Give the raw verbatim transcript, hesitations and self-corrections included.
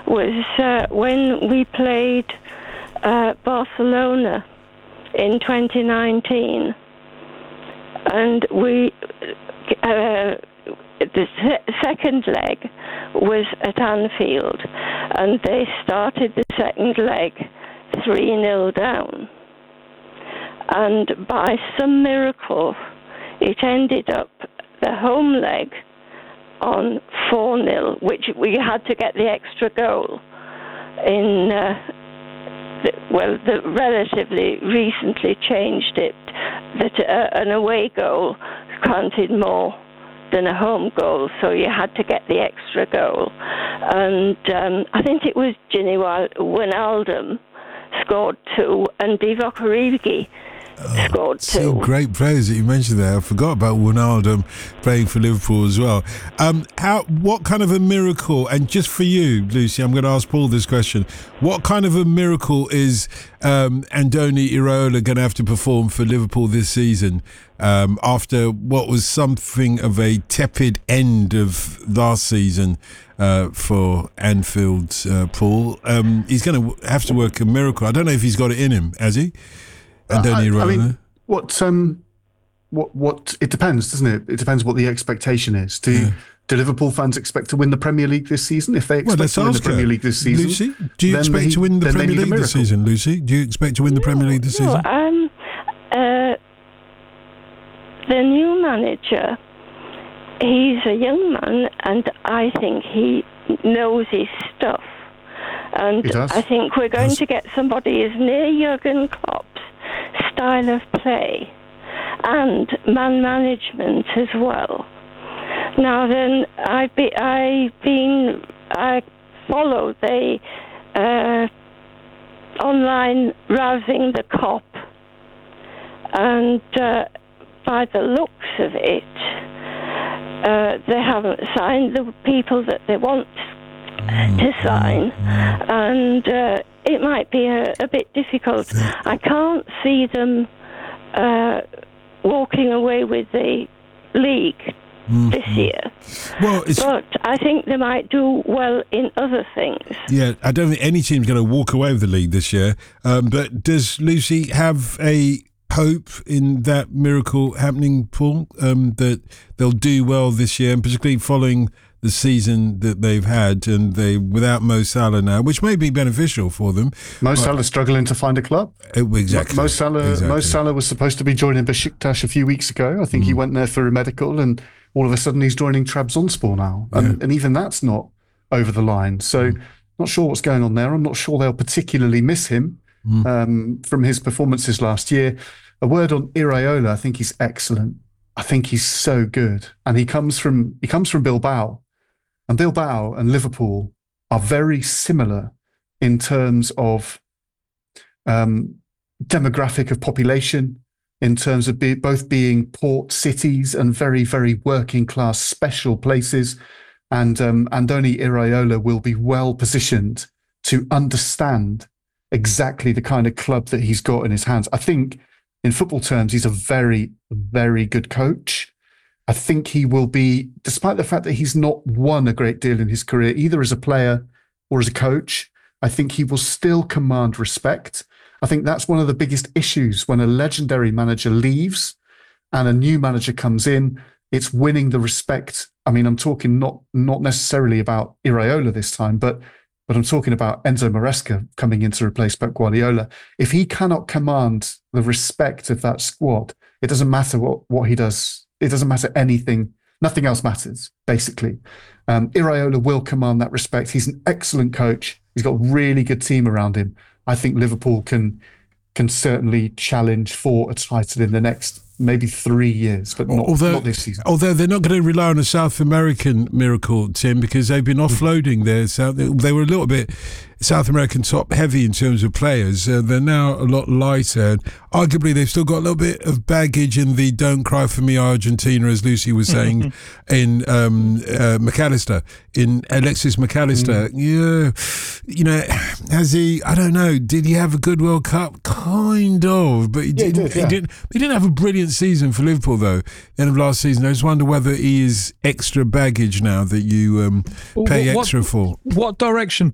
was uh, when we played uh, Barcelona in twenty nineteen, and we uh, the se- second leg was at Anfield, and they started the second leg three nil down, and by some miracle it ended up the home leg on four nil, which we had to get the extra goal in, uh, the, well, the relatively recently changed it, that uh, an away goal counted more than a home goal, so you had to get the extra goal. And um, I think it was Gini Wijnaldum scored two, and Divock Origi Oh, scored two. Two great players that you mentioned there. I forgot about Wijnaldum playing for Liverpool as well. Um, how? What kind of a miracle? And just for you, Lucy, I'm going to ask Paul this question. What kind of a miracle is um, Andoni Iraola going to have to perform for Liverpool this season um, after what was something of a tepid end of last season uh, for Anfield, uh, Paul? Um, he's going to have to work a miracle. I don't know if he's got it in him, has he? Uh, I, I mean, what, um, what, what? It depends, doesn't it? It depends what the expectation is. Do yeah. do Liverpool fans expect to win the Premier League this season? If they expect well, to win the Premier League this season, Lucy, do you expect they, to win the Premier League this season? Lucy, do you expect to win the Premier League this no, season? Um, uh, the new manager, he's a young man, and I think he knows his stuff. And I think we're going to get somebody as near Jurgen Klopp's style of play and man management as well. Now then, I've be, I've been, I follow the uh, online Rousing the Cop, and uh, by the looks of it, uh, they haven't signed the people that they want to sign, and uh, it might be a, a bit difficult. I can't see them uh, walking away with the league mm-hmm. this year. Well, it's, but I think they might do well in other things. Yeah, I don't think any team's going to walk away with the league this year. Um, but does Lucy have a hope in that miracle happening, Paul, um, that they'll do well this year, and particularly following the season that they've had, and they without Mo Salah now, which may be beneficial for them. Mo Salah's struggling to find a club. Uh, exactly. Mo Salah, exactly. Mo Salah was supposed to be joining Besiktas a few weeks ago. I think mm. he went there for a medical, and all of a sudden he's joining Trabzonspor now, and, yeah. and even that's not over the line. So, mm. not sure what's going on there. I'm not sure they'll particularly miss him mm. um, from his performances last year. A word on Iraola. I think he's excellent. I think he's so good, and he comes from he comes from Bilbao. And Bilbao and Liverpool are very similar in terms of um, demographic of population, in terms of be, both being port cities and very, very working class special places. And um, Andoni Iraola will be well positioned to understand exactly the kind of club that he's got in his hands. I think in football terms, he's a very, very good coach. I think he will be, despite the fact that he's not won a great deal in his career, either as a player or as a coach, I think he will still command respect. I think that's one of the biggest issues when a legendary manager leaves and a new manager comes in. It's winning the respect. I mean, I'm talking not not necessarily about Iraola this time, but but I'm talking about Enzo Maresca coming in to replace Pep Guardiola. If he cannot command the respect of that squad, it doesn't matter what, what he does. It doesn't matter anything. Nothing else matters, basically. Um, Iraola will command that respect. He's an excellent coach. He's got a really good team around him. I think Liverpool can can certainly challenge for a title in the next maybe three years, but not, although, not this season. Although they're not going to rely on a South American miracle, Tim, because they've been offloading their South. They were a little bit South American top heavy in terms of players. Uh, they're now a lot lighter. And arguably, they've still got a little bit of baggage in the "Don't cry for me, Argentina," as Lucy was saying, in um, uh, McAllister, in Alexis McAllister. Mm. Yeah, you know, has he? I don't know. Did he have a good World Cup? Kind of, but he, yeah, didn't, he, did, yeah. he didn't. He didn't have a brilliant season for Liverpool, though. End of last season, I just wonder whether he is extra baggage now that you um, pay what, extra for. What direction,